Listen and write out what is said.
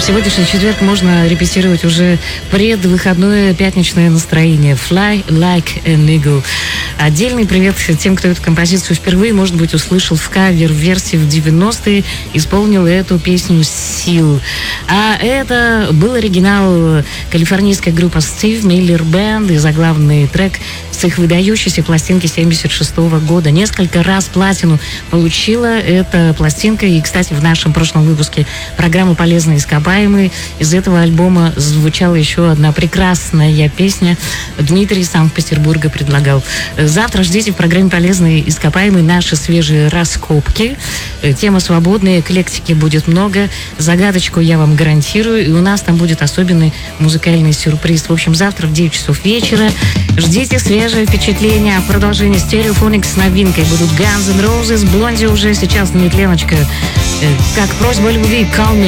сегодняшний четверг можно репетировать уже предвыходное пятничное настроение. Fly Like an Eagle. Отдельный привет тем, кто эту композицию впервые, может быть, услышал в кавер-версии в 90-е, исполнил эту песню Seal. А это был оригинал калифорнийской группы Steve Miller Band и заглавный трек с их выдающейся пластинки 76-го года. Несколько раз платину получила эта пластинка. И, кстати, в нашем прошлом выпуске программы «Полезные ископаемые» из этого альбома звучала еще одна прекрасная песня. Дмитрий из Санкт-Петербурга предлагал. Завтра ждите в программе «Полезные ископаемые» наши свежие раскопки. Тема свободная, эклектики будет много. Загадочку я вам гарантирую. И у нас там будет особенный музыкальный сюрприз. В общем, завтра в 9 часов вечера ждите свежее впечатление. В продолжении Stereophonics с новинкой будут Guns N' Roses, Blondie уже сейчас, нет, Леночка, как просьба любви, Call Me.